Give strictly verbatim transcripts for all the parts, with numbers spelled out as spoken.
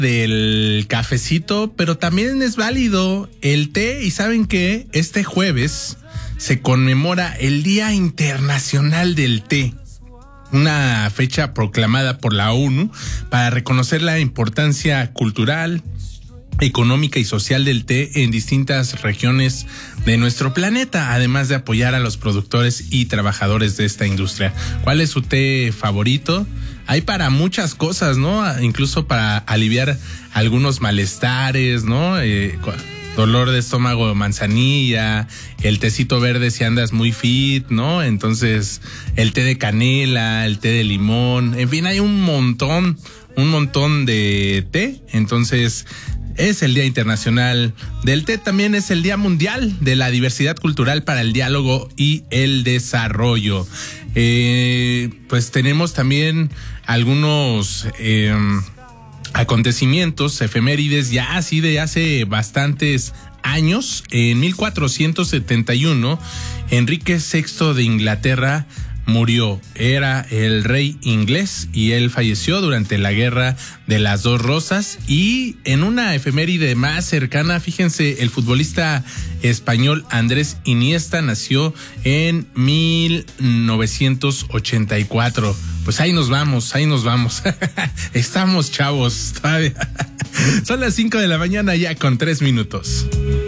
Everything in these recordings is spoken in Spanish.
del cafecito, pero también es válido el té. Y ¿saben qué? Este jueves se conmemora el Día Internacional del Té, una fecha proclamada por la ONU para reconocer la importancia cultural, económica y social del té en distintas regiones de nuestro planeta, además de apoyar a los productores y trabajadores de esta industria. ¿Cuál es su té favorito? Hay para muchas cosas, ¿no? Incluso para aliviar algunos malestares, ¿no? Eh, dolor de estómago, manzanilla, el tecito verde si andas muy fit, ¿no? Entonces, el té de canela, el té de limón, en fin, hay un montón, un montón de té. Entonces, es el Día Internacional del Té, también es el Día Mundial de la Diversidad Cultural para el Diálogo y el Desarrollo. Eh, pues tenemos también algunos eh, acontecimientos, efemérides, ya así de hace bastantes años. En mil cuatrocientos setenta y uno, Enrique sexto de Inglaterra murió. Era el rey inglés y él falleció durante la Guerra de las Dos Rosas. Y en una efeméride más cercana, fíjense, el futbolista español Andrés Iniesta nació en mil novecientos ochenta y cuatro. Pues ahí nos vamos, ahí nos vamos. Estamos chavos todavía. Son las cinco de la mañana ya con tres minutos.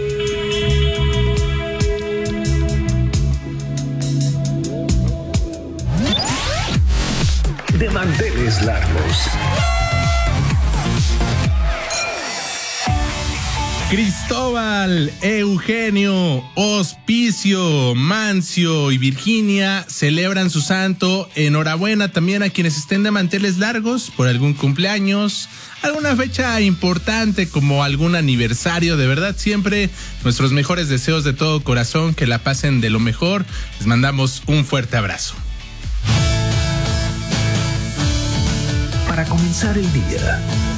De manteles largos. Cristóbal, Eugenio, Hospicio, Mancio y Virginia celebran su santo. Enhorabuena también a quienes estén de manteles largos por algún cumpleaños, alguna fecha importante como algún aniversario. De verdad, siempre nuestros mejores deseos de todo corazón, que la pasen de lo mejor. Les mandamos un fuerte abrazo. Para comenzar el día.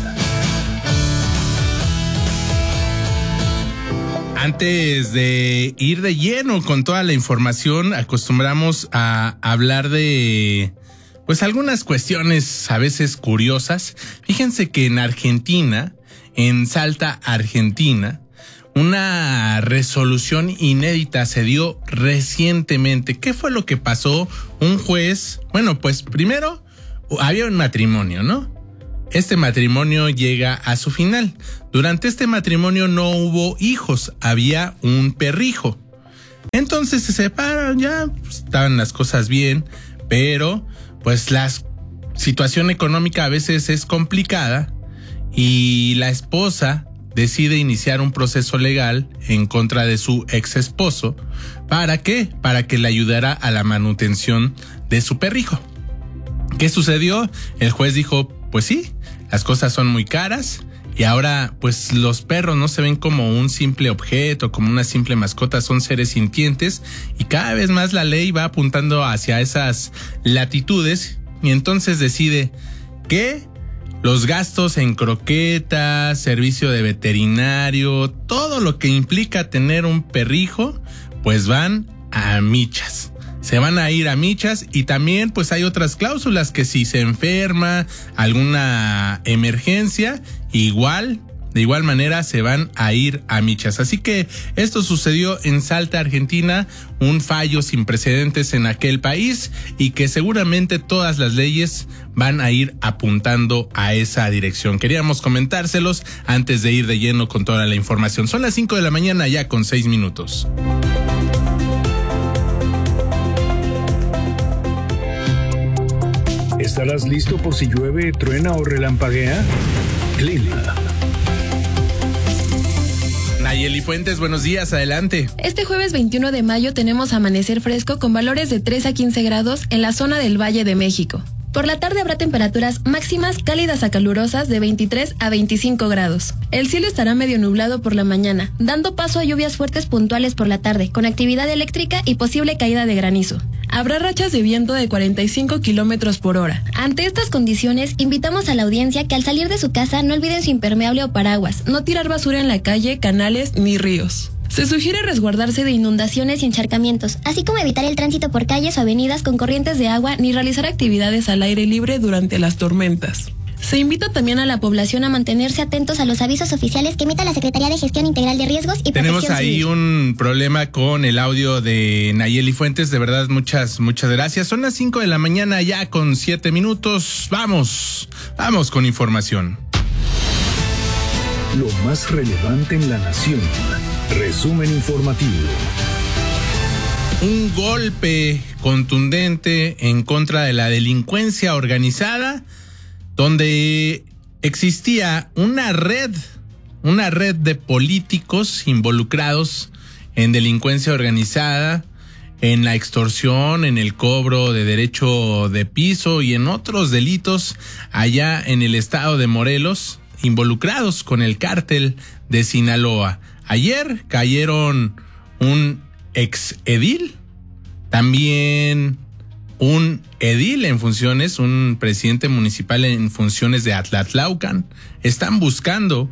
Antes de ir de lleno con toda la información, acostumbramos a hablar de, pues, algunas cuestiones a veces curiosas. Fíjense que en Argentina, en Salta, Argentina, una resolución inédita se dio recientemente. ¿Qué fue lo que pasó? Un juez, bueno, pues primero había un matrimonio, ¿no? Este matrimonio llega a su final. Durante este matrimonio no hubo hijos, había un perrijo. Entonces se separan, ya pues, estaban las cosas bien, pero pues la situación económica a veces es complicada y la esposa decide iniciar un proceso legal en contra de su ex esposo. ¿Para qué? Para que le ayudara a la manutención de su perrijo. ¿Qué sucedió? El juez dijo, pues sí, las cosas son muy caras y ahora pues los perros no se ven como un simple objeto, como una simple mascota, son seres sintientes y cada vez más la ley va apuntando hacia esas latitudes y entonces decide que los gastos en croquetas, servicio de veterinario, todo lo que implica tener un perrijo, pues van a michas. Se van a ir a michas y también pues hay otras cláusulas que si se enferma, alguna emergencia, igual, de igual manera se van a ir a michas. Así que esto sucedió en Salta, Argentina, un fallo sin precedentes en aquel país y que seguramente todas las leyes van a ir apuntando a esa dirección. Queríamos comentárselos antes de ir de lleno con toda la información. Son las cinco de la mañana ya con seis minutos. ¿Estarás listo por si llueve, truena o relampaguea? Clima. Nayeli Fuentes, buenos días, adelante. Este jueves veintiuno de mayo tenemos amanecer fresco con valores de tres a quince grados en la zona del Valle de México. Por la tarde habrá temperaturas máximas cálidas a calurosas de veintitrés a veinticinco grados. El cielo estará medio nublado por la mañana, dando paso a lluvias fuertes puntuales por la tarde, con actividad eléctrica y posible caída de granizo. Habrá rachas de viento de cuarenta y cinco kilómetros por hora. Ante estas condiciones, invitamos a la audiencia que al salir de su casa no olviden su impermeable o paraguas, no tirar basura en la calle, canales ni ríos. Se sugiere resguardarse de inundaciones y encharcamientos, así como evitar el tránsito por calles o avenidas con corrientes de agua ni realizar actividades al aire libre durante las tormentas. Se invita también a la población a mantenerse atentos a los avisos oficiales que emita la Secretaría de Gestión Integral de Riesgos y Tenemos Protección ahí Civil. un problema con el audio de Nayeli Fuentes. De verdad, muchas, muchas gracias. Son las cinco de la mañana ya con siete minutos. Vamos, vamos con información. Lo más relevante en la nación. Resumen informativo. Un golpe contundente en contra de la delincuencia organizada, donde existía una red, una red de políticos involucrados en delincuencia organizada, en la extorsión, en el cobro de derecho de piso y en otros delitos allá en el estado de Morelos, involucrados con el cártel de Sinaloa. Ayer cayeron un ex edil, también un edil en funciones, un presidente municipal en funciones de Atlatlaucan. Están buscando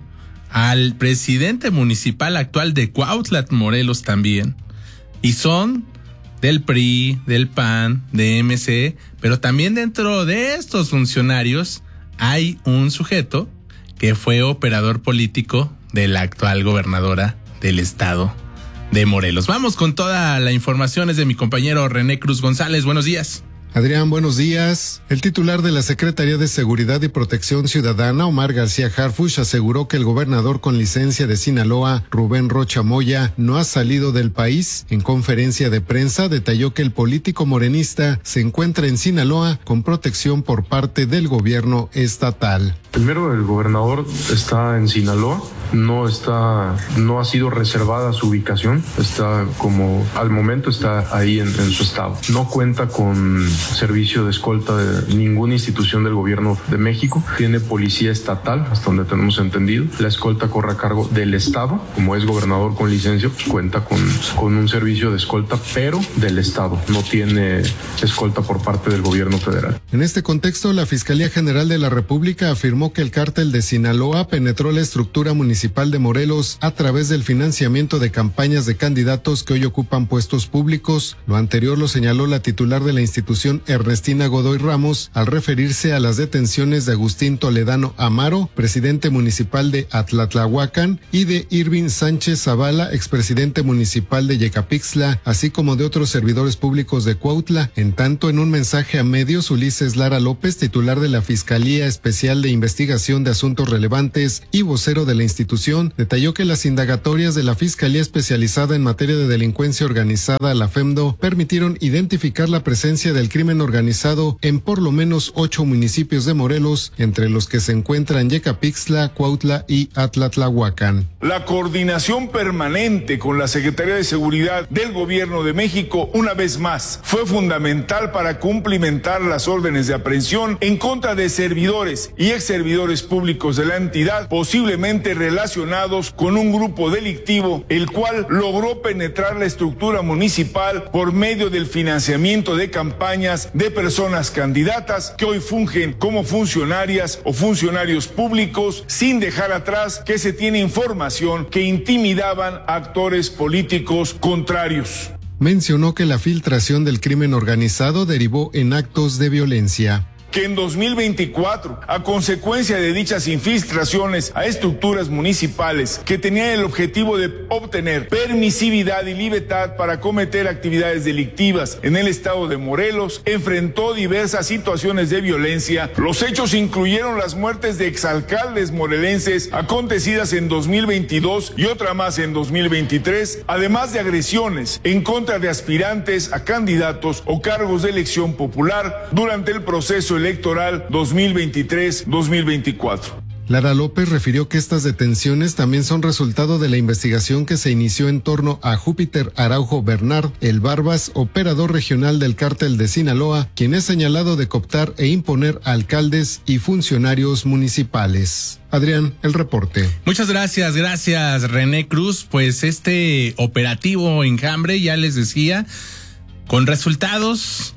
al presidente municipal actual de Cuautla, Morelos también. Y son del P R I, del P A N, de M C, pero también dentro de estos funcionarios hay un sujeto que fue operador político de la actual gobernadora del estado de Morelos. Vamos con toda la información, es de mi compañero René Cruz González. Buenos días. Adrián, buenos días. El titular de la Secretaría de Seguridad y Protección Ciudadana, Omar García Harfuch, aseguró que el gobernador con licencia de Sinaloa, Rubén Rocha Moya, no ha salido del país. En conferencia de prensa detalló que el político morenista se encuentra en Sinaloa con protección por parte del gobierno estatal. Primero, el gobernador está en Sinaloa, no está, no ha sido reservada su ubicación, está como, al momento está ahí en, en su estado. No cuenta con servicio de escolta de ninguna institución del gobierno de México, tiene policía estatal, hasta donde tenemos entendido. La escolta corre a cargo del estado, como es gobernador con licencia, pues cuenta con, con un servicio de escolta, pero del estado, no tiene escolta por parte del gobierno federal. En este contexto, la Fiscalía General de la República afirmó que el cártel de Sinaloa penetró la estructura municipal de Morelos a través del financiamiento de campañas de candidatos que hoy ocupan puestos públicos. Lo anterior lo señaló la titular de la institución, Ernestina Godoy Ramos, al referirse a las detenciones de Agustín Toledano Amaro, presidente municipal de Atlatlahuacan, y de Irving Sánchez Zavala, expresidente municipal de Yecapixtla, así como de otros servidores públicos de Cuautla. En tanto, en un mensaje a medios, Ulises Lara López, titular de la Fiscalía Especial de Investigación de Asuntos Relevantes y vocero de la institución, detalló que las indagatorias de la Fiscalía Especializada en Materia de Delincuencia Organizada, la FEMDO, permitieron identificar la presencia del crimen organizado en por lo menos ocho municipios de Morelos, entre los que se encuentran Yecapixtla, Cuautla y Atlatlahuacan. La coordinación permanente con la Secretaría de Seguridad del Gobierno de México, una vez más, fue fundamental para cumplimentar las órdenes de aprehensión en contra de servidores y ex servidores públicos de la entidad, posiblemente relacionados con un grupo delictivo, el cual logró penetrar la estructura municipal por medio del financiamiento de campañas de personas candidatas que hoy fungen como funcionarias o funcionarios públicos, sin dejar atrás que se tiene información que intimidaban a actores políticos contrarios. Mencionó que la filtración del crimen organizado derivó en actos de violencia. Que en dos mil veinticuatro, a consecuencia de dichas infiltraciones a estructuras municipales que tenían el objetivo de obtener permisividad y libertad para cometer actividades delictivas en el estado de Morelos, enfrentó diversas situaciones de violencia. Los hechos incluyeron las muertes de exalcaldes morelenses acontecidas en dos mil veintidós y otra más en dos mil veintitrés, además de agresiones en contra de aspirantes a candidatos o cargos de elección popular durante el proceso electoral dos mil veintitrés dos mil veinticuatro. Lara López refirió que estas detenciones también son resultado de la investigación que se inició en torno a Júpiter Araujo Bernard, el Barbas, operador regional del cártel de Sinaloa, quien es señalado de cooptar e imponer alcaldes y funcionarios municipales. Adrián, el reporte. Muchas gracias, gracias René Cruz. Pues este operativo enjambre, ya les decía, con resultados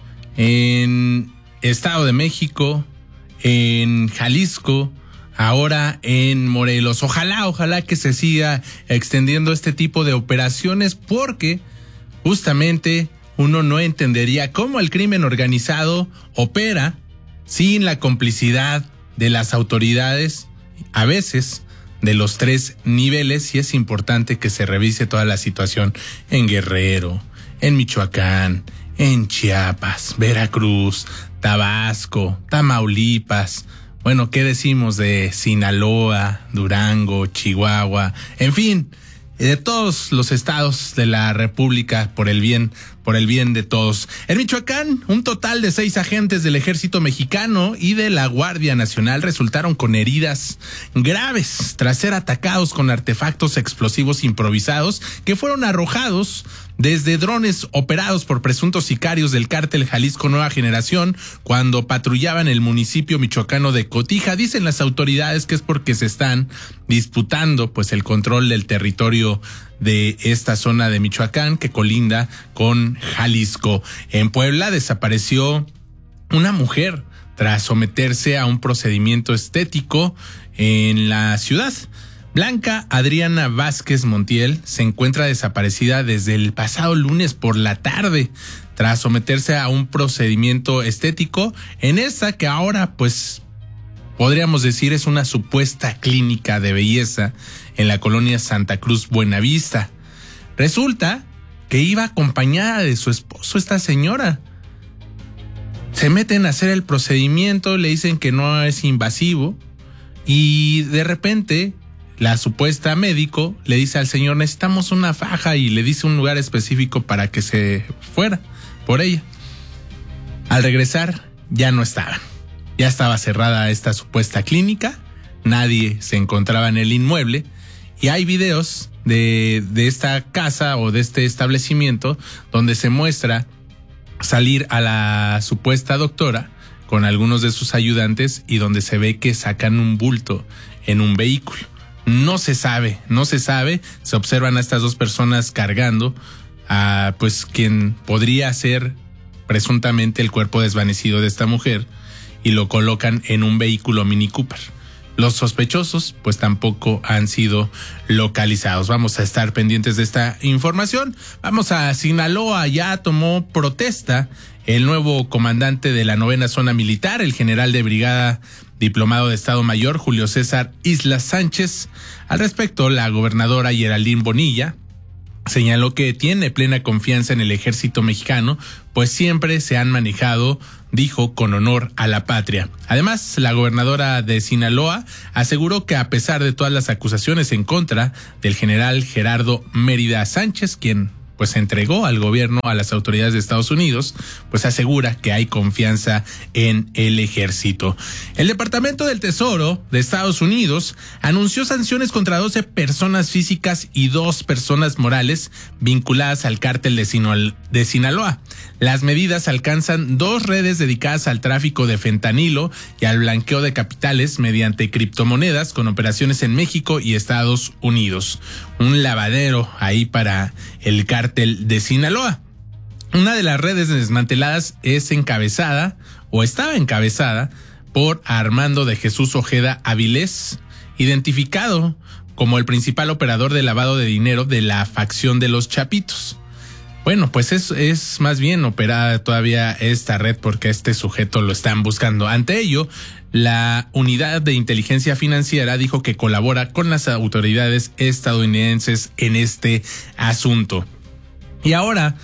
en Estado de México, en Jalisco, ahora en Morelos. Ojalá, ojalá que se siga extendiendo este tipo de operaciones, porque justamente uno no entendería cómo el crimen organizado opera sin la complicidad de las autoridades, a veces de los tres niveles, y es importante que se revise toda la situación en Guerrero, en Michoacán, en Chiapas, Veracruz, Tabasco, Tamaulipas. Bueno, ¿qué decimos de Sinaloa, Durango, Chihuahua? En fin, de todos los estados de la República, por el bien, por el bien de todos. En Michoacán, un total de seis agentes del Ejército Mexicano y de la Guardia Nacional resultaron con heridas graves tras ser atacados con artefactos explosivos improvisados que fueron arrojados desde drones operados por presuntos sicarios del cártel Jalisco Nueva Generación cuando patrullaban el municipio michoacano de Cotija. Dicen las autoridades que es porque se están disputando pues el control del territorio de esta zona de Michoacán que colinda con Jalisco. En Puebla desapareció una mujer tras someterse a un procedimiento estético en la ciudad. Blanca Adriana Vázquez Montiel se encuentra desaparecida desde el pasado lunes por la tarde tras someterse a un procedimiento estético en esta que ahora pues podríamos decir es una supuesta clínica de belleza en la colonia Santa Cruz Buenavista. Resulta que iba acompañada de su esposo esta señora. Se meten a hacer el procedimiento, le dicen que no es invasivo y de repente la supuesta médico le dice al señor, necesitamos una faja, y le dice un lugar específico para que se fuera por ella. Al regresar ya no estaban. Ya estaba cerrada esta supuesta clínica, nadie se encontraba en el inmueble y hay videos de, de esta casa o de este establecimiento donde se muestra salir a la supuesta doctora con algunos de sus ayudantes y donde se ve que sacan un bulto en un vehículo. No se sabe, no se sabe, se observan a estas dos personas cargando a pues quien podría ser presuntamente el cuerpo desvanecido de esta mujer y lo colocan en un vehículo Mini Cooper. Los sospechosos pues tampoco han sido localizados. Vamos a estar pendientes de esta información. Vamos a Sinaloa, ya tomó protesta el nuevo comandante de la novena zona militar, el general de brigada diplomado de Estado Mayor Julio César Islas Sánchez. Al respecto, la gobernadora Geraldine Bonilla señaló que tiene plena confianza en el ejército mexicano, pues siempre se han manejado, dijo, con honor a la patria. Además, la gobernadora de Sinaloa aseguró que a pesar de todas las acusaciones en contra del general Gerardo Mérida Sánchez, quien pues entregó al gobierno a las autoridades de Estados Unidos, pues asegura que hay confianza en el ejército. El Departamento del Tesoro de Estados Unidos anunció sanciones contra doce personas físicas y dos personas morales vinculadas al cártel de, Sinol- de Sinaloa. Las medidas alcanzan dos redes dedicadas al tráfico de fentanilo y al blanqueo de capitales mediante criptomonedas con operaciones en México y Estados Unidos. Un lavadero ahí para el cártel de Sinaloa. Una de las redes desmanteladas es encabezada o estaba encabezada por Armando de Jesús Ojeda Avilés, identificado como el principal operador de lavado de dinero de la facción de los Chapitos. Bueno, pues es, es más bien operada todavía esta red porque este sujeto lo están buscando. Ante ello, la unidad de inteligencia financiera dijo que colabora con las autoridades estadounidenses en este asunto. Y ahora,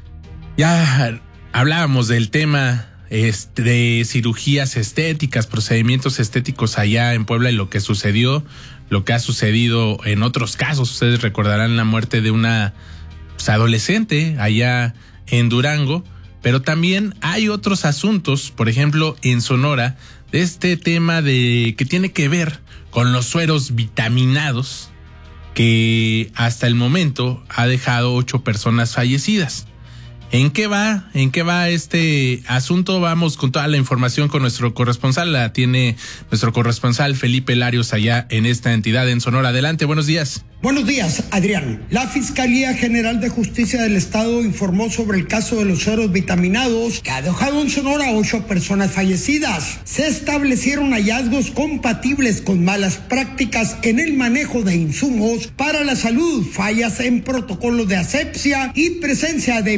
ya hablábamos del tema este, de cirugías estéticas, procedimientos estéticos allá en Puebla y lo que sucedió, lo que ha sucedido en otros casos. Ustedes recordarán la muerte de una pues, adolescente allá en Durango, pero también hay otros asuntos, por ejemplo, en Sonora, de este tema de que tiene que ver con los sueros vitaminados, que hasta el momento ha dejado ocho personas fallecidas. ¿En qué va? ¿En qué va este asunto? Vamos con toda la información con nuestro corresponsal. La tiene nuestro corresponsal Felipe Larios allá en esta entidad en Sonora. Adelante, buenos días. Buenos días, Adrián. La Fiscalía General de Justicia del Estado informó sobre el caso de los sueros vitaminados que ha dejado en Sonora a ocho personas fallecidas. Se establecieron hallazgos compatibles con malas prácticas en el manejo de insumos para la salud, fallas en protocolos de asepsia y presencia de micro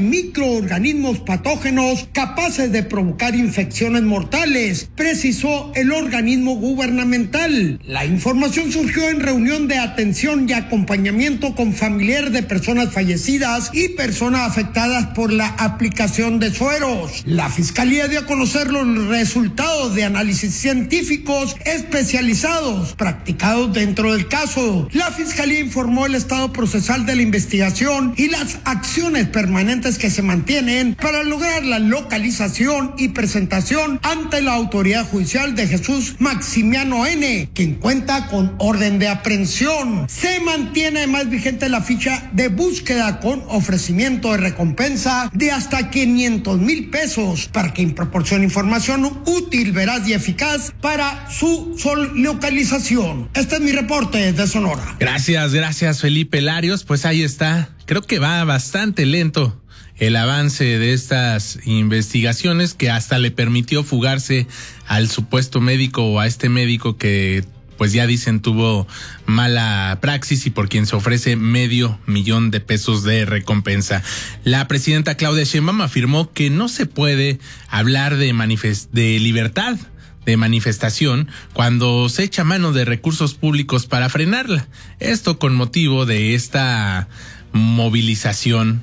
microorganismos patógenos capaces de provocar infecciones mortales, precisó el organismo gubernamental. La información surgió en reunión de atención y acompañamiento con familiares de personas fallecidas y personas afectadas por la aplicación de sueros. La Fiscalía dio a conocer los resultados de análisis científicos especializados practicados dentro del caso. La Fiscalía informó el estado procesal de la investigación y las acciones permanentes que se mantienen para lograr la localización y presentación ante la autoridad judicial de Jesús Maximiano N., quien cuenta con orden de aprehensión. Se mantiene además vigente la ficha de búsqueda con ofrecimiento de recompensa de hasta quinientos mil pesos para quien proporcione información útil, veraz y eficaz para su localización. Este es mi reporte desde Sonora. Gracias, gracias Felipe Larios. Pues ahí está. Creo que va bastante lento el avance de estas investigaciones, que hasta le permitió fugarse al supuesto médico o a este médico que pues ya dicen tuvo mala praxis y por quien se ofrece medio millón de pesos de recompensa. La presidenta Claudia Sheinbaum afirmó que no se puede hablar de manifest- de libertad de manifestación cuando se echa mano de recursos públicos para frenarla. Esto con motivo de esta movilización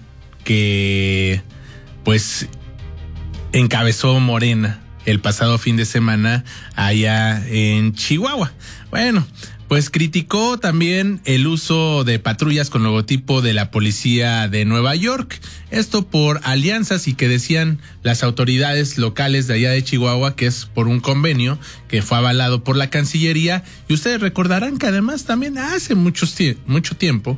que pues encabezó Morena el pasado fin de semana allá en Chihuahua. Bueno, pues criticó también el uso de patrullas con logotipo de la policía de Nueva York. Esto por alianzas y que decían las autoridades locales de allá de Chihuahua que es por un convenio que fue avalado por la Cancillería. Y ustedes recordarán que además también hace muchos tie- mucho tiempo,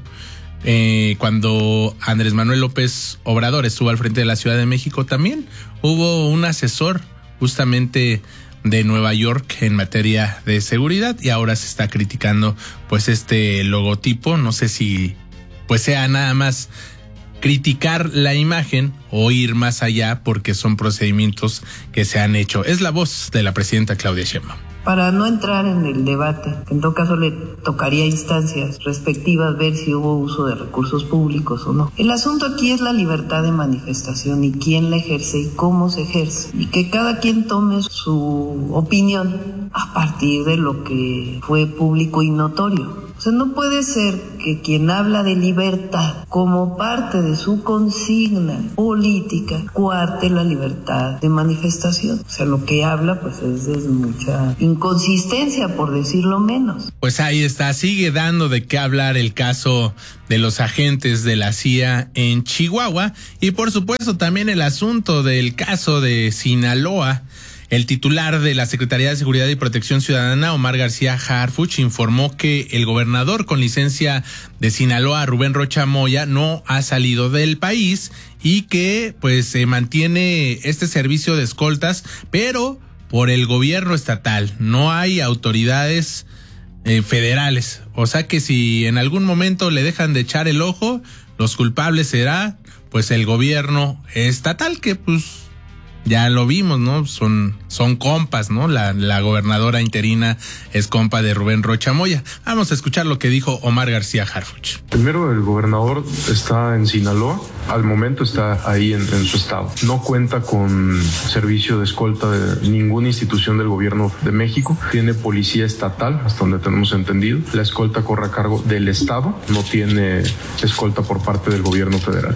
eh, cuando Andrés Manuel López Obrador estuvo al frente de la Ciudad de México, también hubo un asesor justamente de Nueva York en materia de seguridad y ahora se está criticando pues este logotipo. No sé si pues sea nada más criticar la imagen o ir más allá porque son procedimientos que se han hecho. Es la voz de la presidenta Claudia Sheinbaum. Para no entrar en el debate, en todo caso le tocaría a instancias respectivas ver si hubo uso de recursos públicos o no. El asunto aquí es la libertad de manifestación y quién la ejerce y cómo se ejerce. Y que cada quien tome su opinión a partir de lo que fue público y notorio. O sea, no puede ser que quien habla de libertad como parte de su consigna política cuarte la libertad de manifestación. O sea, lo que habla pues es de mucha inconsistencia, por decirlo menos. Pues ahí está, sigue dando de qué hablar el caso de los agentes de la C I A en Chihuahua y por supuesto también el asunto del caso de Sinaloa. El titular de la Secretaría de Seguridad y Protección Ciudadana, Omar García Harfuch, informó que el gobernador con licencia de Sinaloa, Rubén Rocha Moya, no ha salido del país y que pues se mantiene este servicio de escoltas, pero por el gobierno estatal. No hay autoridades eh, federales. O sea que si en algún momento le dejan de echar el ojo, los culpables será pues el gobierno estatal, que pues ya lo vimos, ¿no? Son, son compas, ¿no? La, la gobernadora interina es compa de Rubén Rocha Moya. Vamos a escuchar lo que dijo Omar García Harfuch. Primero, el gobernador está en Sinaloa, al momento está ahí en, en su estado. No cuenta con servicio de escolta de ninguna institución del gobierno de México. Tiene policía estatal, hasta donde tenemos entendido. La escolta corre a cargo del estado, no tiene escolta por parte del gobierno federal.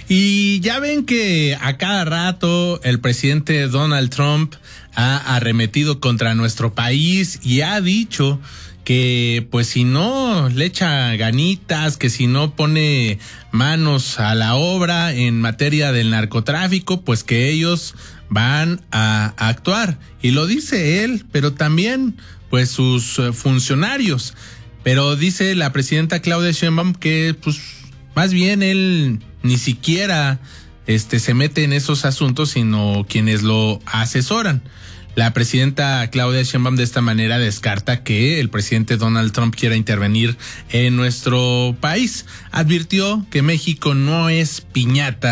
Y ya ven que a cada rato el presidente Donald Trump ha arremetido contra nuestro país y ha dicho que pues si no le echa ganitas, que si no pone manos a la obra en materia del narcotráfico, pues que ellos van a actuar. Y lo dice él, pero también pues sus funcionarios. Pero dice la presidenta Claudia Sheinbaum que pues más bien él ni siquiera este se mete en esos asuntos, sino quienes lo asesoran. La presidenta Claudia Sheinbaum de esta manera descarta que el presidente Donald Trump quiera intervenir en nuestro país. Advirtió que México no es piñata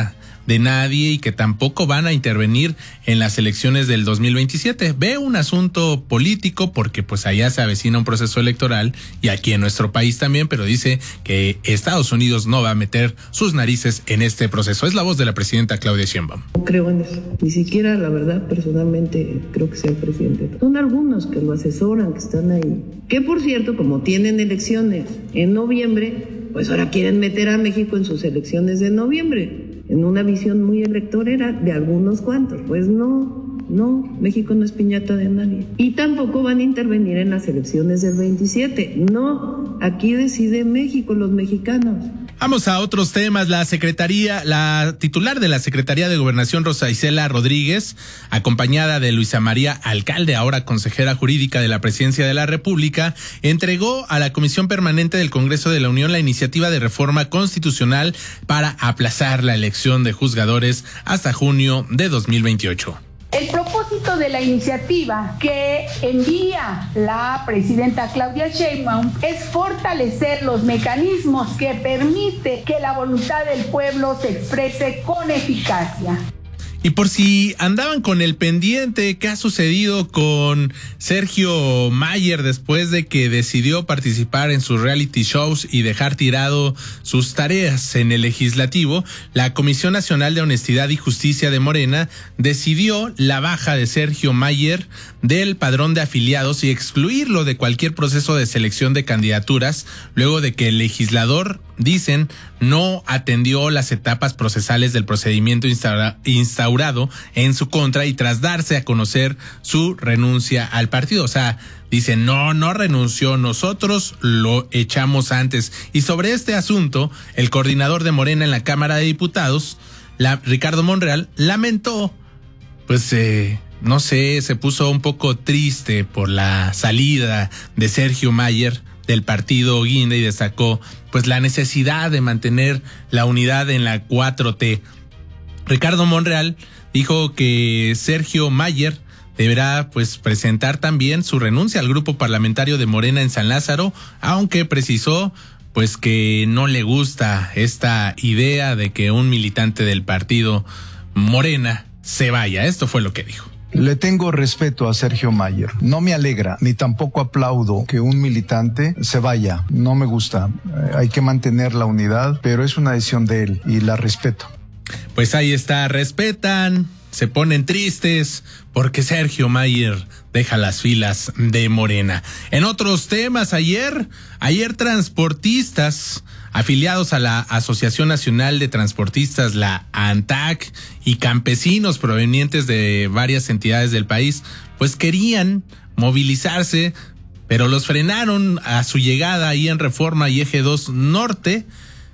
de nadie y que tampoco van a intervenir en las elecciones del dos mil veintisiete. Ve un asunto político porque pues allá se avecina un proceso electoral y aquí en nuestro país también, pero dice que Estados Unidos no va a meter sus narices en este proceso. Es la voz de la presidenta Claudia Sheinbaum. No creo en eso. Ni siquiera, la verdad, personalmente creo que sea el presidente. Son algunos que lo asesoran, que están ahí. Que por cierto, como tienen elecciones en noviembre, pues ahora quieren meter a México en sus elecciones de noviembre, en una visión muy electorera de algunos cuantos. Pues no, no, México no es piñata de nadie. Y tampoco van a intervenir en las elecciones del veintisiete. No, aquí decide México, los mexicanos. Vamos a otros temas. La secretaría, la titular de la Secretaría de Gobernación, Rosa Isela Rodríguez, acompañada de Luisa María Alcalde, ahora consejera jurídica de la Presidencia de la República, entregó a la Comisión Permanente del Congreso de la Unión la iniciativa de reforma constitucional para aplazar la elección de juzgadores hasta junio de dos mil veintiocho. El propósito de la iniciativa que envía la presidenta Claudia Sheinbaum es fortalecer los mecanismos que permiten que la voluntad del pueblo se exprese con eficacia. Y por si andaban con el pendiente, ¿qué ha sucedido con Sergio Mayer después de que decidió participar en sus reality shows y dejar tirado sus tareas en el legislativo? La Comisión Nacional de Honestidad y Justicia de Morena decidió la baja de Sergio Mayer del padrón de afiliados y excluirlo de cualquier proceso de selección de candidaturas, luego de que el legislador, dicen, no atendió las etapas procesales del procedimiento instaura, instaurado en su contra y tras darse a conocer su renuncia al partido. O sea, dicen, no, no renunció, nosotros lo echamos antes. Y sobre este asunto, el coordinador de Morena en la Cámara de Diputados, la, Ricardo Monreal, lamentó, pues, eh, no sé, se puso un poco triste por la salida de Sergio Mayer del partido Guinda y destacó pues la necesidad de mantener la unidad en la cuatro T. Ricardo Monreal dijo que Sergio Mayer deberá pues presentar también su renuncia al grupo parlamentario de Morena en San Lázaro, aunque precisó pues que no le gusta esta idea de que un militante del partido Morena se vaya. Esto fue lo que dijo. Le tengo respeto a Sergio Mayer. No me alegra, ni tampoco aplaudo que un militante se vaya. No me gusta. Eh, hay que mantener la unidad, pero es una decisión de él y la respeto. Pues ahí está, respetan, se ponen tristes porque Sergio Mayer deja las filas de Morena. En otros temas, ayer, ayer transportistas afiliados a la Asociación Nacional de Transportistas, la ANTAC, y campesinos provenientes de varias entidades del país, pues querían movilizarse, pero los frenaron a su llegada ahí en Reforma y Eje dos Norte.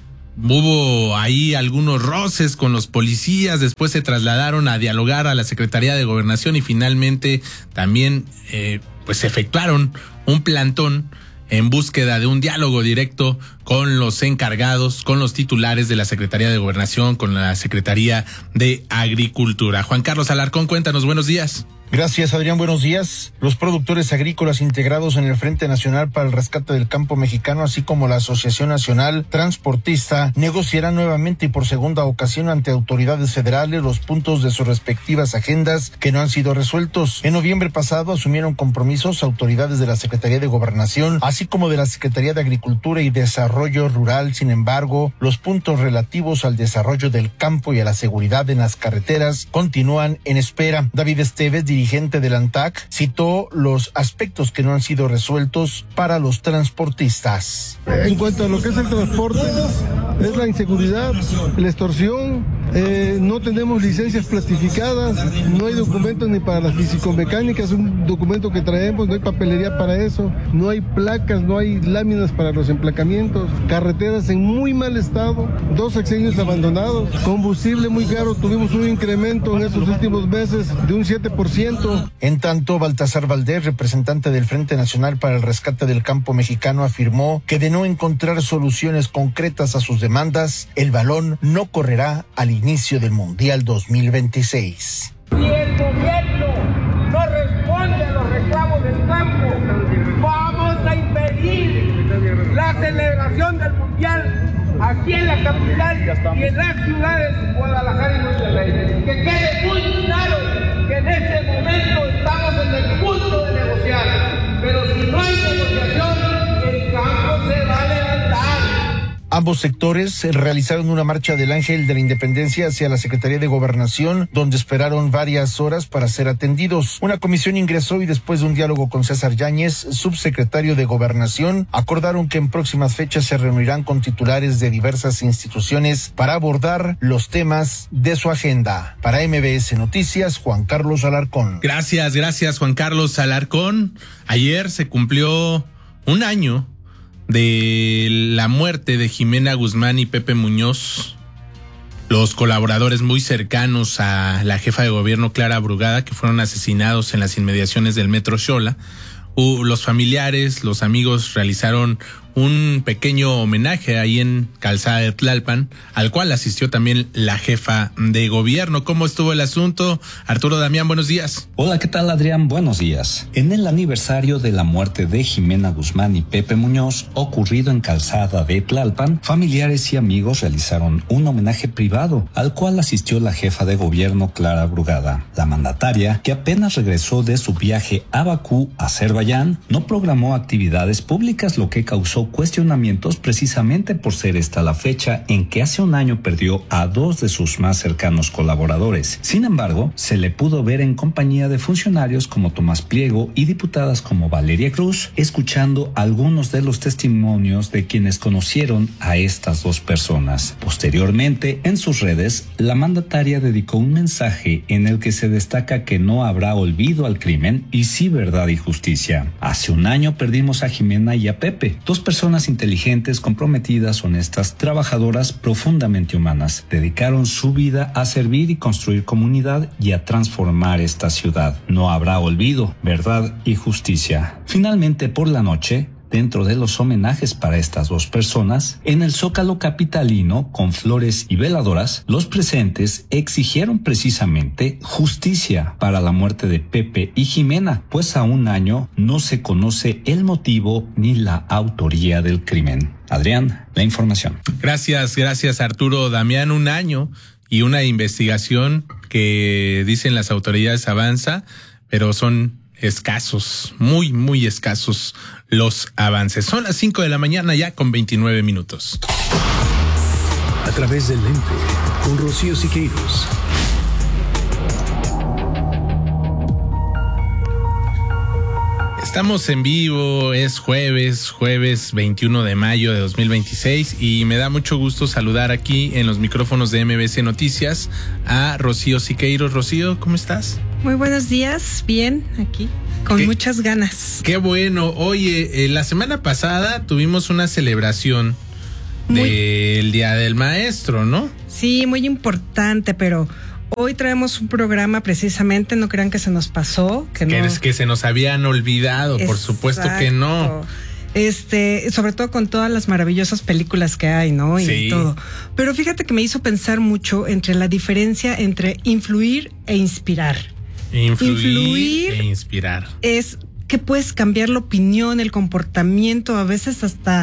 Hubo ahí algunos roces con los policías, después se trasladaron a dialogar a la Secretaría de Gobernación y finalmente también eh, pues efectuaron un plantón en búsqueda de un diálogo directo con los encargados, con los titulares de la Secretaría de Gobernación, con la Secretaría de Agricultura. Juan Carlos Alarcón, cuéntanos, buenos días. Gracias, Adrián. Buenos días. Los productores agrícolas integrados en el Frente Nacional para el Rescate del Campo Mexicano, así como la Asociación Nacional Transportista, negociarán nuevamente y por segunda ocasión ante autoridades federales los puntos de sus respectivas agendas que no han sido resueltos. En noviembre pasado asumieron compromisos autoridades de la Secretaría de Gobernación, así como de la Secretaría de Agricultura y Desarrollo Rural. Sin embargo, los puntos relativos al desarrollo del campo y a la seguridad en las carreteras continúan en espera. David Esteves, dirigente del ANTAC, citó los aspectos que no han sido resueltos para los transportistas. En cuanto a lo que es el transporte, es la inseguridad, la extorsión, eh, no tenemos licencias plastificadas, no hay documentos ni para las fisicomecánicas, un documento que traemos, no hay papelería para eso, no hay placas, no hay láminas para los emplacamientos, carreteras en muy mal estado, dos sexenios abandonados, combustible muy caro, tuvimos un incremento en estos últimos meses de un siete por ciento. En tanto, Baltasar Valdés, representante del Frente Nacional para el Rescate del Campo Mexicano, afirmó que de no encontrar soluciones concretas a sus demandas, el balón no correrá al inicio del Mundial dos mil veintiséis. Si el gobierno no responde a los reclamos del campo, vamos a impedir la celebración del Mundial aquí en la capital y en las ciudades Guadalajara y Monterrey. Que quede muy claro que en este momento estamos en el punto de negociar, pero si no hay negociación, el campo se va a levantar. Ambos sectores realizaron una marcha del Ángel de la Independencia hacia la Secretaría de Gobernación, donde esperaron varias horas para ser atendidos. Una comisión ingresó y después de un diálogo con César Yáñez, subsecretario de Gobernación, acordaron que en próximas fechas se reunirán con titulares de diversas instituciones para abordar los temas de su agenda. Para M B S Noticias, Juan Carlos Alarcón. Gracias, gracias Juan Carlos Alarcón. Ayer se cumplió un año de la muerte de Jimena Guzmán y Pepe Muñoz, los colaboradores muy cercanos a la jefa de gobierno Clara Brugada, que fueron asesinados en las inmediaciones del Metro Xola. Uh, los familiares, los amigos realizaron un pequeño homenaje ahí en Calzada de Tlalpan, al cual asistió también la jefa de gobierno. ¿Cómo estuvo el asunto? Arturo Damián, buenos días. Hola, ¿qué tal, Adrián? Buenos días. En el aniversario de la muerte de Jimena Guzmán y Pepe Muñoz, ocurrido en Calzada de Tlalpan, familiares y amigos realizaron un homenaje privado, al cual asistió la jefa de gobierno Clara Brugada. La mandataria, que apenas regresó de su viaje a Bakú, Azerbaiyán, no programó actividades públicas, lo que causó cuestionamientos precisamente por ser esta la fecha en que hace un año perdió a dos de sus más cercanos colaboradores. Sin embargo, se le pudo ver en compañía de funcionarios como Tomás Pliego y diputadas como Valeria Cruz, escuchando algunos de los testimonios de quienes conocieron a estas dos personas. Posteriormente, en sus redes, la mandataria dedicó un mensaje en el que se destaca que no habrá olvido al crimen y sí verdad y justicia. Hace un año perdimos a Jimena y a Pepe, dos personas inteligentes, comprometidas, honestas, trabajadoras, profundamente humanas. Dedicaron su vida a servir y construir comunidad y a transformar esta ciudad. No habrá olvido, verdad y justicia. Finalmente, por la noche, dentro de los homenajes para estas dos personas, en el Zócalo capitalino, con flores y veladoras, los presentes exigieron precisamente justicia para la muerte de Pepe y Jimena, pues a un año no se conoce el motivo ni la autoría del crimen. Adrián, la información. Gracias, gracias Arturo Damián. Un año y una investigación que dicen las autoridades avanza, pero son escasos, muy, muy escasos los avances. Son las cinco de la mañana ya con veintinueve minutos. A través del lente, con Rocío Siqueiros. Estamos en vivo, es jueves, jueves veintiuno de mayo de dos mil veintiséis y me da mucho gusto saludar aquí en los micrófonos de M B C Noticias a Rocío Siqueiros. Rocío, ¿cómo estás? Muy buenos días, bien, aquí, con ¿Qué? muchas ganas. Qué bueno. Oye, eh, la semana pasada tuvimos una celebración muy... del Día del Maestro, ¿no? Sí, muy importante, pero hoy traemos un programa precisamente, no crean que se nos pasó. Que, que, no... es que se nos habían olvidado, Exacto. Por supuesto que no. Este, sobre todo con todas las maravillosas películas que hay, ¿no? Y sí. todo. Pero fíjate que me hizo pensar mucho entre la diferencia entre influir e inspirar. Influir, influir e inspirar. Es que puedes cambiar la opinión, el comportamiento, a veces hasta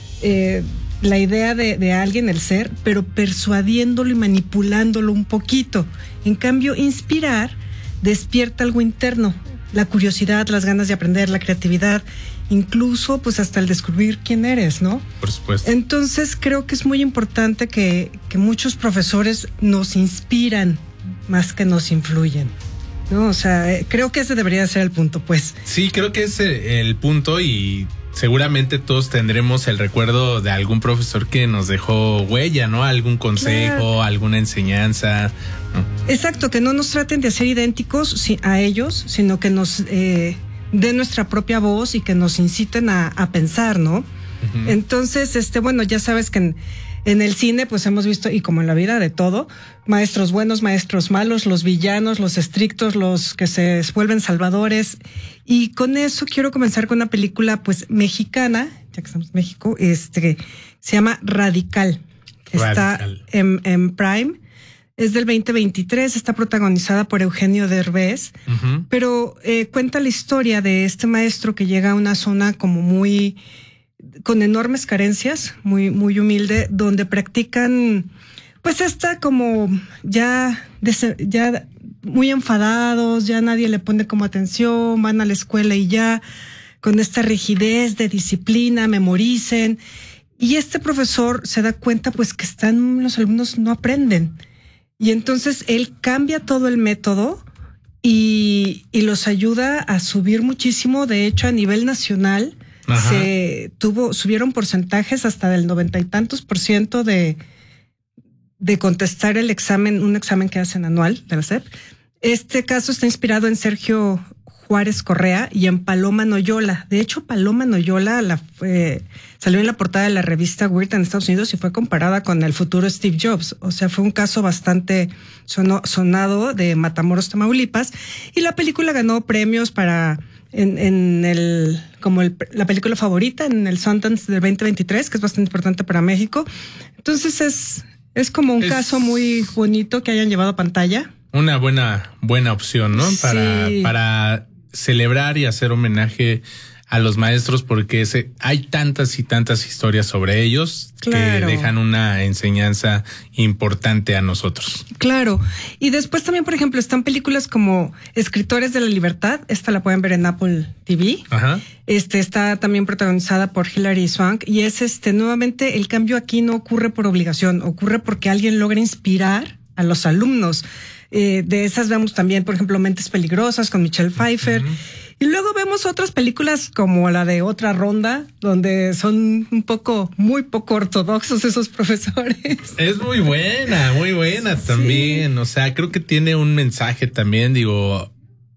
eh, la idea de, de alguien, el ser, pero persuadiéndolo y manipulándolo un poquito. En cambio, inspirar despierta algo interno, la curiosidad, las ganas de aprender, la creatividad, incluso pues hasta el descubrir quién eres, ¿no? Por supuesto. Entonces creo que es muy importante que, que muchos profesores nos inspiran más que nos influyen, ¿no? O sea, creo que ese debería ser el punto, pues. Sí, creo que es el punto y seguramente todos tendremos el recuerdo de algún profesor que nos dejó huella, ¿no? Algún consejo, claro. alguna enseñanza. Exacto, que no nos traten de ser idénticos a ellos, sino que nos eh, den nuestra propia voz y que nos inciten a, a pensar, ¿no? Uh-huh. Entonces, este, bueno, ya sabes que en, en el cine, pues hemos visto, y como en la vida, de todo, maestros buenos, maestros malos, los villanos, los estrictos, los que se vuelven salvadores. Y con eso quiero comenzar con una película, pues, mexicana, ya que estamos en México, este, se llama Radical. Radical. Está en, en Prime. Es del veinte veintitrés, está protagonizada por Eugenio Derbez, uh-huh. pero eh, cuenta la historia de este maestro que llega a una zona como muy, con enormes carencias, muy, muy humilde, donde practican, pues está como ya, ya muy enfadados, ya nadie le pone como atención, van a la escuela y ya, con esta rigidez de disciplina, memoricen. Y este profesor se da cuenta pues que están, los alumnos no aprenden. Y entonces él cambia todo el método y, y los ayuda a subir muchísimo. De hecho, a nivel nacional, Ajá. se tuvo, subieron porcentajes hasta del noventa y tantos por ciento de, de contestar el examen, un examen que hacen anual de la S E P. Este caso está inspirado en Sergio Juárez Correa y en Paloma Noyola. De hecho, Paloma Noyola la, eh, salió en la portada de la revista Weird en Estados Unidos y fue comparada con el futuro Steve Jobs. O sea, fue un caso bastante sono, sonado de Matamoros, Tamaulipas. Y la película ganó premios para en, en el como el, la película favorita en el Sundance del veinte veintitrés, que es bastante importante para México. Entonces es, es como un es... caso muy bonito que hayan llevado a pantalla. Una buena, buena opción, ¿no? Para, sí. para celebrar y hacer homenaje a los maestros, porque se, hay tantas y tantas historias sobre ellos claro. que dejan una enseñanza importante a nosotros. Claro. Y después también, por ejemplo, están películas como Escritores de la Libertad. Esta la pueden ver en Apple T V. Ajá. Este está también protagonizada por Hilary Swank y es este nuevamente el cambio aquí no ocurre por obligación, ocurre porque alguien logra inspirar a los alumnos. Eh, de esas vemos también, por ejemplo, Mentes Peligrosas con Michelle Pfeiffer. Uh-huh. Y luego vemos otras películas como la de Otra Ronda, donde son un poco, muy poco ortodoxos esos profesores. Es muy buena, muy buena sí. también. O sea, creo que tiene un mensaje también, digo,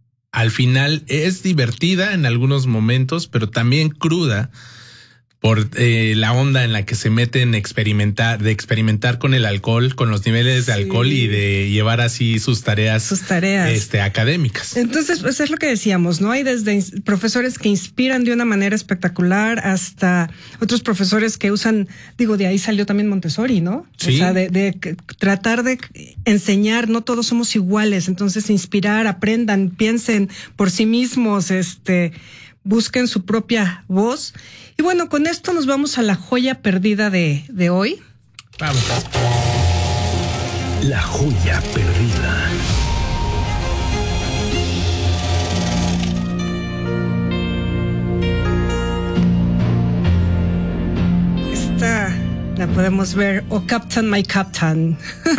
al final es divertida en algunos momentos, pero también cruda. Por eh, la onda en la que se meten experimentar, de experimentar con el alcohol, con los niveles de sí. alcohol y de llevar así sus tareas, sus tareas este, académicas. Entonces, pues es lo que decíamos, ¿no? Hay desde profesores que inspiran de una manera espectacular hasta otros profesores que usan, digo, de ahí salió también Montessori, ¿no? Sí. O sea, de, de tratar de enseñar, no todos somos iguales, entonces inspirar, aprendan, piensen por sí mismos, este, busquen su propia voz. Y bueno, con esto nos vamos a la joya perdida de, de hoy. Vamos. La joya perdida. Esta la podemos ver, Oh Captain, My Captain.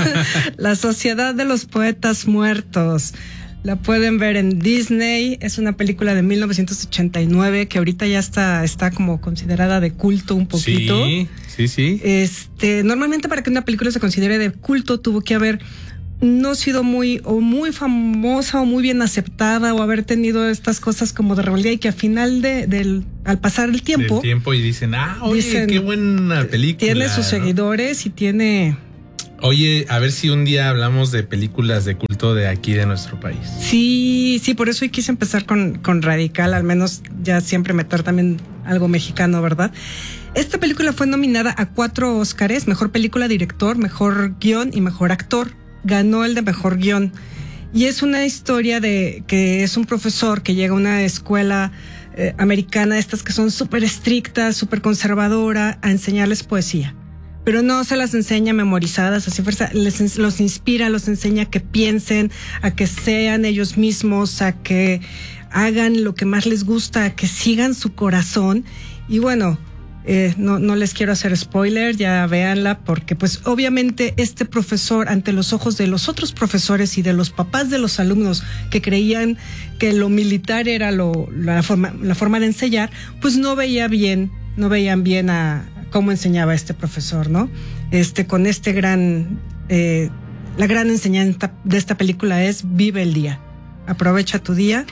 La Sociedad de los Poetas Muertos. La pueden ver en Disney, es una película de mil novecientos ochenta y nueve que ahorita ya está, está como considerada de culto un poquito. Sí, sí, sí. Este, normalmente para que una película se considere de culto tuvo que haber no sido muy, o muy famosa o muy bien aceptada o haber tenido estas cosas como de rebeldía y que al final de, del, al pasar el tiempo. El tiempo y dicen, ah, oye, dicen, qué buena película. Tiene sus ¿no? seguidores y tiene... Oye, a ver si un día hablamos de películas de culto de aquí de nuestro país. Sí, sí, por eso hoy quise empezar con, con Radical, al menos ya siempre meter también algo mexicano, ¿verdad? Esta película fue nominada a cuatro Óscares, mejor película, director, mejor guión y mejor actor. Ganó el de mejor guión. Y es una historia de que es un profesor que llega a una escuela eh, americana, estas que son súper estrictas, súper conservadora, a enseñarles poesía. Pero no se las enseña memorizadas, así fuerza, les, los inspira, los enseña a que piensen, a que sean ellos mismos, a que hagan lo que más les gusta, a que sigan su corazón. Y bueno, eh, no, no les quiero hacer spoiler, ya véanla, porque pues obviamente este profesor, ante los ojos de los otros profesores y de los papás de los alumnos que creían que lo militar era lo, la forma, la forma de enseñar, pues no veía bien, no veían bien a cómo enseñaba este profesor, ¿no? Este, con este gran, eh, la gran enseñanza de esta película es vive el día, aprovecha tu día.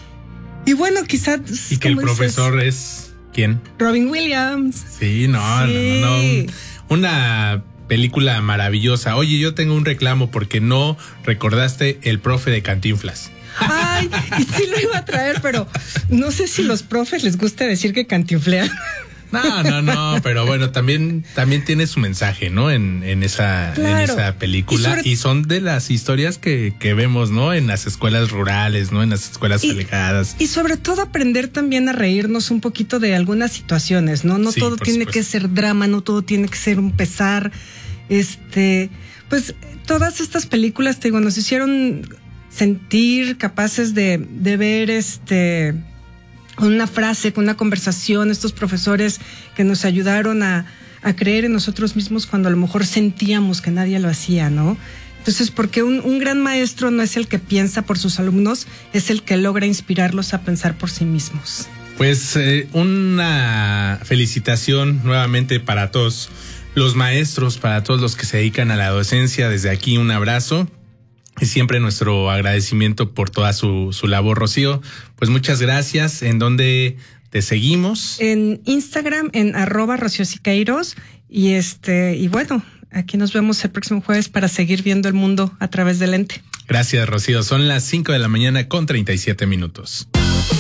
Y bueno, quizás... Y que el profesor dices, es, ¿quién? Robin Williams. Sí, no, sí. no, no, no. Un, una película maravillosa. Oye, yo tengo un reclamo porque no recordaste El Profe de Cantinflas. Ay, y sí lo iba a traer, pero no sé si los profes les gusta decir que cantinflean. No, no, no, pero bueno, también, también tiene su mensaje, ¿no? En, en esa, claro. en esa película. Y, sobre... y son de las historias que, que vemos, ¿no? En las escuelas rurales, ¿no? En las escuelas y, alejadas. Y sobre todo aprender también a reírnos un poquito de algunas situaciones, ¿no? No sí, todo tiene supuesto. que ser drama, no todo tiene que ser un pesar. Este, pues todas estas películas, te digo, nos hicieron sentir capaces de, de ver este... con una frase, con una conversación, estos profesores que nos ayudaron a, a creer en nosotros mismos cuando a lo mejor sentíamos que nadie lo hacía, ¿no? Entonces, porque un, un gran maestro no es el que piensa por sus alumnos, es el que logra inspirarlos a pensar por sí mismos. Pues eh, una felicitación nuevamente para todos los maestros, para todos los que se dedican a la docencia. Desde aquí un abrazo. Y siempre nuestro agradecimiento por toda su, su labor, Rocío. Pues muchas gracias. ¿En dónde te seguimos? En Instagram, en arroba Rocío Siqueiros. Y este, y bueno, aquí nos vemos el próximo jueves para seguir viendo el mundo a través del lente. Gracias, Rocío. Son las cinco de la mañana con treinta y siete minutos.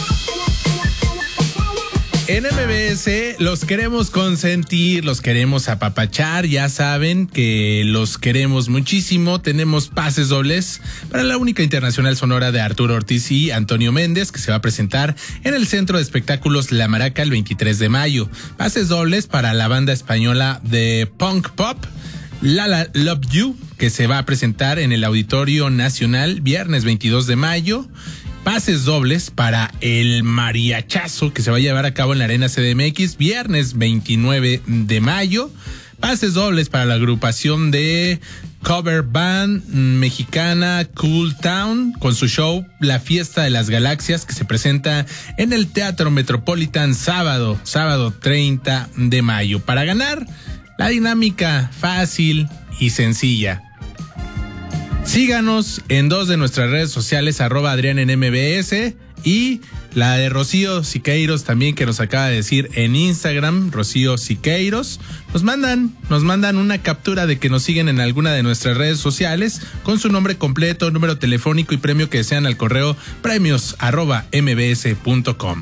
En M B S los queremos consentir, los queremos apapachar, ya saben que los queremos muchísimo. Tenemos pases dobles para la única internacional sonora de Arturo Ortiz y Antonio Méndez, que se va a presentar en el Centro de Espectáculos La Maraca el veintitrés de mayo. Pases dobles para la banda española de punk pop Lala Love You, que se va a presentar en el Auditorio Nacional viernes veintidós de mayo. Pases dobles para el mariachazo que se va a llevar a cabo en la Arena C D M X viernes veintinueve de mayo. Pases dobles para la agrupación de cover band mexicana Cool Town con su show La Fiesta de las Galaxias, que se presenta en el Teatro Metropolitan sábado, sábado treinta de mayo. Para ganar, la dinámica fácil y sencilla. Síganos en dos de nuestras redes sociales, arroba Adrián en M B S, y la de Rocío Siqueiros también, que nos acaba de decir en Instagram, Rocío Siqueiros. Nos mandan, nos mandan una captura de que nos siguen en alguna de nuestras redes sociales con su nombre completo, número telefónico y premio que desean al correo premios arroba mbs punto com.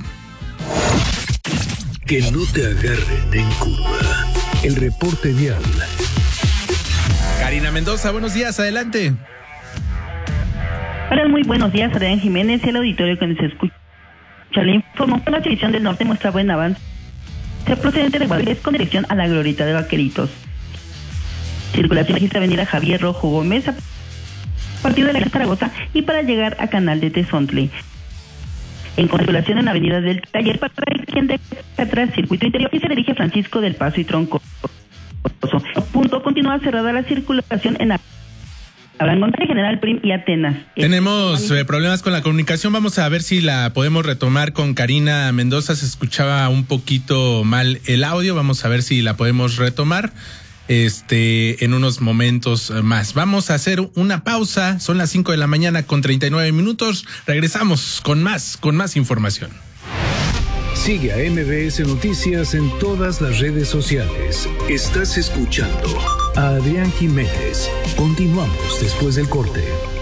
Que no te agarren en curva. El reporte vial. Karina Mendoza, buenos días, adelante. Hola, muy buenos días, Adrián Jiménez y el auditorio que nos escucha. Le informó que la división del norte muestra buen avance procedente de Guadalupe con dirección a la Glorieta de Vaqueritos. Circulación registra avenida Javier Rojo Gómez a partir de la Zaragoza y para llegar a Canal de Tezontle. En circulación en avenida del Taller para quien de atrás circuito interior y se dirige Francisco del Paso y Tronco. Punto continúa cerrada la circulación en la González, General Prim y Atenas. Tenemos eh, problemas con la comunicación. Vamos a ver si la podemos retomar con Karina Mendoza. Se escuchaba un poquito mal el audio. Vamos a ver si la podemos retomar este en unos momentos más. Vamos a hacer una pausa. Son las cinco de la mañana con treinta y nueve minutos. Regresamos con más, con más información. Sigue a M B S Noticias en todas las redes sociales. Estás escuchando a Adrián Jiménez. Continuamos después del corte.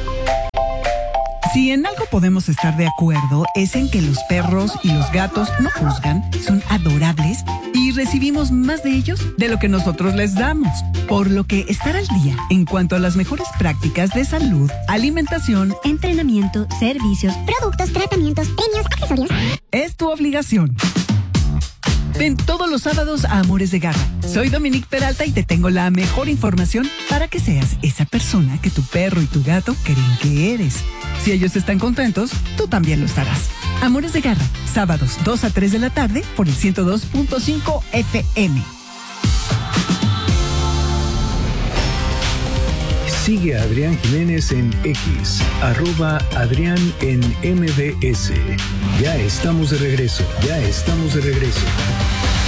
Si en algo podemos estar de acuerdo es en que los perros y los gatos no juzgan, son adorables y recibimos más de ellos de lo que nosotros les damos. Por lo que estar al día en cuanto a las mejores prácticas de salud, alimentación, entrenamiento, servicios, productos, tratamientos, premios, accesorios es tu obligación. Ven todos los sábados a Amores de Garra. Soy Dominique Peralta y te tengo la mejor información para que seas esa persona que tu perro y tu gato creen que eres. Si ellos están contentos, tú también lo estarás. Amores de Garra, sábados dos a tres de la tarde por el ciento dos punto cinco F M. Sigue a Adrián Jiménez en X, arroba Adrián en M B S. Ya estamos de regreso, ya estamos de regreso.